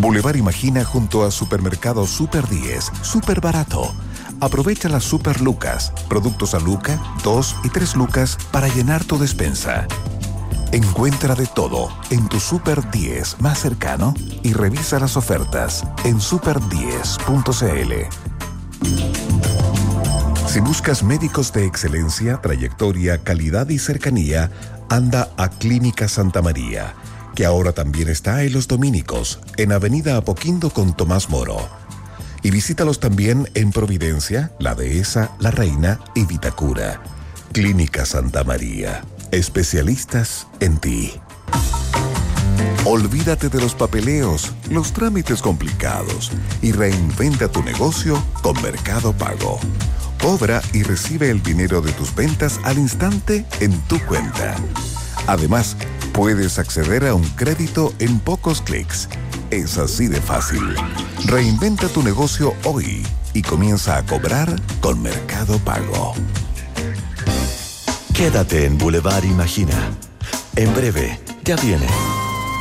Boulevard Imagina junto a Supermercado Super 10, súper barato. Aprovecha las Super Lucas, productos a Luca, 2 y 3 lucas para llenar tu despensa. Encuentra de todo en tu Super 10 más cercano y revisa las ofertas en super10.cl. Si buscas médicos de excelencia, trayectoria, calidad y cercanía, anda a Clínica Santa María, que ahora también está en Los Dominicos, en Avenida Apoquindo con Tomás Moro. Y visítalos también en Providencia, La Dehesa, La Reina y Vitacura. Clínica Santa María. Especialistas en ti. Olvídate de los papeleos, los trámites complicados y reinventa tu negocio con Mercado Pago. Cobra y recibe el dinero de tus ventas al instante en tu cuenta. Además, puedes acceder a un crédito en pocos clics. Es así de fácil. Reinventa tu negocio hoy y comienza a cobrar con Mercado Pago. Quédate en Boulevard Imagina. En breve, ya viene.